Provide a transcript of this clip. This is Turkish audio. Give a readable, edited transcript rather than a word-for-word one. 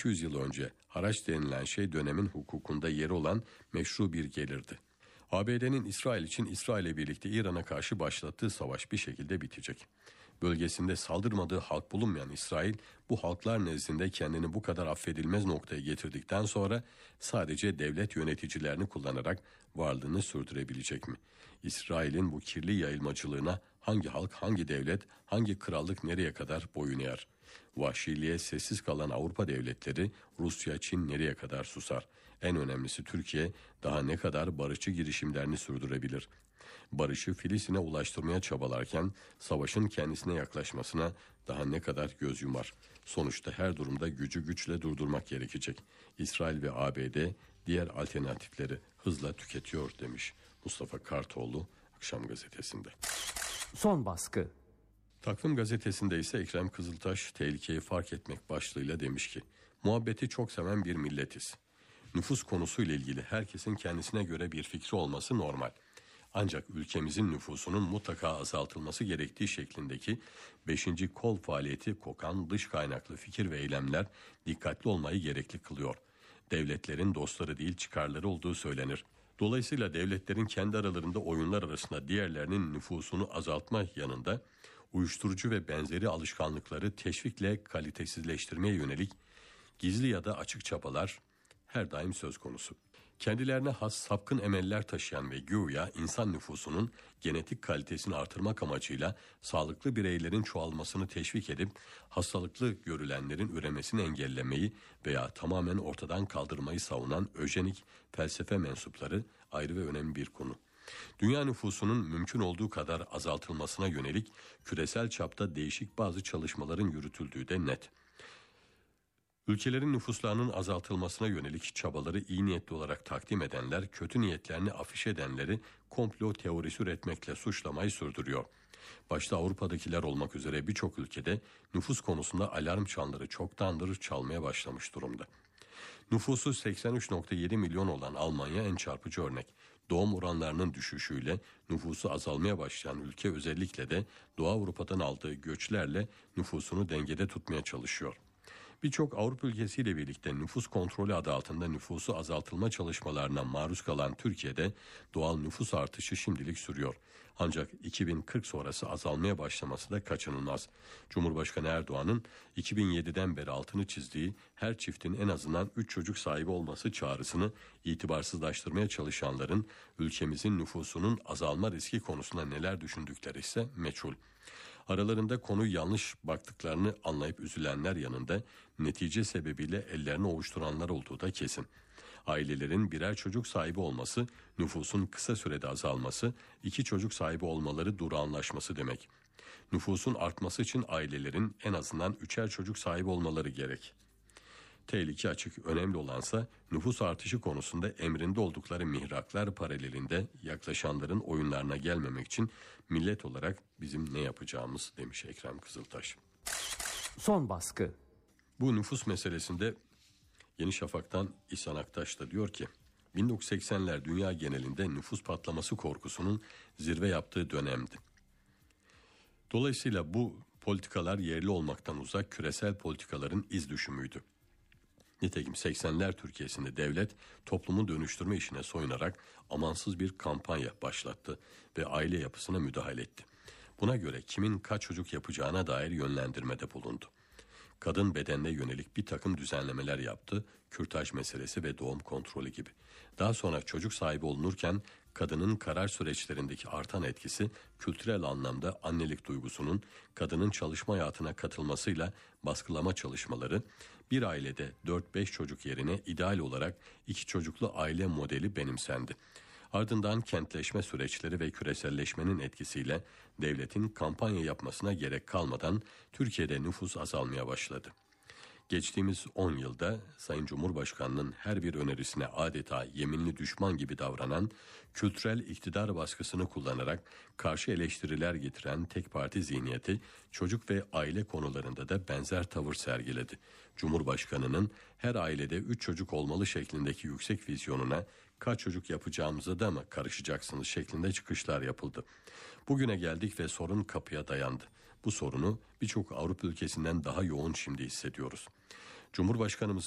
200 yıl önce haraç denilen şey dönemin hukukunda yeri olan meşru bir gelirdi. ABD'nin İsrail için İsrail'le birlikte İran'a karşı başlattığı savaş bir şekilde bitecek. Bölgesinde saldırmadığı halk bulunmayan İsrail, bu halklar nezdinde kendini bu kadar affedilmez noktaya getirdikten sonra sadece devlet yöneticilerini kullanarak varlığını sürdürebilecek mi? İsrail'in bu kirli yayılmacılığına hangi halk, hangi devlet, hangi krallık nereye kadar boyun eğer? Vahşiliğe sessiz kalan Avrupa devletleri, Rusya, Çin nereye kadar susar? En önemlisi Türkiye daha ne kadar barışçı girişimlerini sürdürebilir? Barışı Filistin'e ulaştırmaya çabalarken savaşın kendisine yaklaşmasına daha ne kadar göz yumar? Sonuçta her durumda gücü güçle durdurmak gerekecek. İsrail ve ABD diğer alternatifleri hızla tüketiyor demiş Mustafa Kartoğlu Akşam Gazetesi'nde. Son baskı. Takvim Gazetesi'nde ise Ekrem Kızıltaş tehlikeyi fark etmek başlığıyla demiş ki, muhabbeti çok seven bir milletiz. Nüfus konusuyla ilgili herkesin kendisine göre bir fikri olması normal. Ancak ülkemizin nüfusunun mutlaka azaltılması gerektiği şeklindeki 5. kol faaliyeti kokan dış kaynaklı fikir ve eylemler dikkatli olmayı gerekli kılıyor. Devletlerin dostları değil çıkarları olduğu söylenir. Dolayısıyla devletlerin kendi aralarında oyunlar arasında diğerlerinin nüfusunu azaltma yanında uyuşturucu ve benzeri alışkanlıkları teşvikle kalitesizleştirmeye yönelik gizli ya da açık çabalar her daim söz konusu. Kendilerine has sapkın emeller taşıyan ve güya insan nüfusunun genetik kalitesini artırmak amacıyla sağlıklı bireylerin çoğalmasını teşvik edip hastalıklı görülenlerin üremesini engellemeyi veya tamamen ortadan kaldırmayı savunan öjenik felsefe mensupları ayrı ve önemli bir konu. Dünya nüfusunun mümkün olduğu kadar azaltılmasına yönelik küresel çapta değişik bazı çalışmaların yürütüldüğü de net. Ülkelerin nüfuslarının azaltılmasına yönelik çabaları iyi niyetli olarak takdim edenler, kötü niyetlerini afiş edenleri komplo teorisi üretmekle suçlamayı sürdürüyor. Başta Avrupa'dakiler olmak üzere birçok ülkede nüfus konusunda alarm çanları çoktandır çalmaya başlamış durumda. Nüfusu 83,7 milyon olan Almanya en çarpıcı örnek. Doğum oranlarının düşüşüyle nüfusu azalmaya başlayan ülke özellikle de Doğu Avrupa'dan aldığı göçlerle nüfusunu dengede tutmaya çalışıyor. Birçok Avrupa ülkesiyle birlikte nüfus kontrolü adı altında nüfusu azaltılma çalışmalarına maruz kalan Türkiye'de doğal nüfus artışı şimdilik sürüyor. Ancak 2040 sonrası azalmaya başlaması da kaçınılmaz. Cumhurbaşkanı Erdoğan'ın 2007'den beri altını çizdiği her çiftin en azından 3 çocuk sahibi olması çağrısını itibarsızlaştırmaya çalışanların ülkemizin nüfusunun azalma riski konusunda neler düşündükleri ise meçhul. Aralarında konuyu yanlış baktıklarını anlayıp üzülenler yanında netice sebebiyle ellerini ovuşturanlar olduğu da kesin. Ailelerin birer çocuk sahibi olması, nüfusun kısa sürede azalması, 2 çocuk sahibi olmaları durağanlaşması demek. Nüfusun artması için ailelerin en azından 3'er çocuk sahibi olmaları gerek. Tehlike açık, önemli olansa nüfus artışı konusunda emrinde oldukları mihraklar paralelinde yaklaşanların oyunlarına gelmemek için millet olarak bizim ne yapacağımız demiş Ekrem Kızıltaş. Son baskı. Bu nüfus meselesinde Yeni Şafak'tan İhsan Aktaş da diyor ki 1980'ler dünya genelinde nüfus patlaması korkusunun zirve yaptığı dönemdi. Dolayısıyla bu politikalar yerli olmaktan uzak küresel politikaların iz düşümüydü. Nitekim 80'ler Türkiye'sinde devlet toplumu dönüştürme işine soyunarak amansız bir kampanya başlattı ve aile yapısına müdahale etti. Buna göre kimin kaç çocuk yapacağına dair yönlendirmede bulundu. Kadın bedenine yönelik bir takım düzenlemeler yaptı, kürtaj meselesi ve doğum kontrolü gibi. Daha sonra çocuk sahibi olunurken kadının karar süreçlerindeki artan etkisi kültürel anlamda annelik duygusunun kadının çalışma hayatına katılmasıyla baskılama çalışmaları, bir ailede 4-5 çocuk yerine ideal olarak 2 çocuklu aile modeli benimsendi. Ardından kentleşme süreçleri ve küreselleşmenin etkisiyle devletin kampanya yapmasına gerek kalmadan Türkiye'de nüfus azalmaya başladı. Geçtiğimiz 10 yılda Sayın Cumhurbaşkanı'nın her bir önerisine adeta yeminli düşman gibi davranan, kültürel iktidar baskısını kullanarak karşı eleştiriler getiren tek parti zihniyeti çocuk ve aile konularında da benzer tavır sergiledi. Cumhurbaşkanı'nın her ailede 3 çocuk olmalı şeklindeki yüksek vizyonuna kaç çocuk yapacağımıza da mı karışacaksınız şeklinde çıkışlar yapıldı. Bugüne geldik ve sorun kapıya dayandı. Bu sorunu birçok Avrupa ülkesinden daha yoğun şimdi hissediyoruz. Cumhurbaşkanımız